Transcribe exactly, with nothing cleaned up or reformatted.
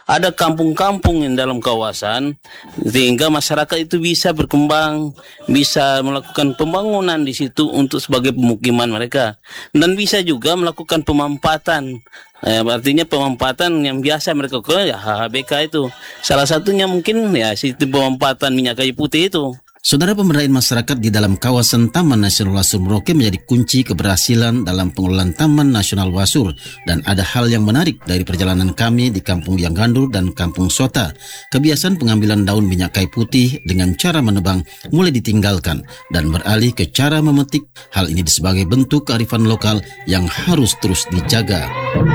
ada kampung-kampung yang dalam kawasan, sehingga masyarakat itu bisa berkembang, bisa melakukan pembangunan di situ untuk sebagai pemukiman mereka, dan bisa juga melakukan pemampatan. Eh, artinya pemampatan yang biasa mereka lakukan ya H H B K itu. Salah satunya mungkin ya sistem pemampatan minyak kayu putih itu. Saudara, pemberdayaan masyarakat di dalam kawasan Taman Nasional Wasur Merauke menjadi kunci keberhasilan dalam pengelolaan Taman Nasional Wasur. Dan ada hal yang menarik dari perjalanan kami di Kampung Liang Gandur dan Kampung Sota. Kebiasaan pengambilan daun minyak kayu putih dengan cara menebang mulai ditinggalkan dan beralih ke cara memetik. Hal ini sebagai bentuk kearifan lokal yang harus terus dijaga.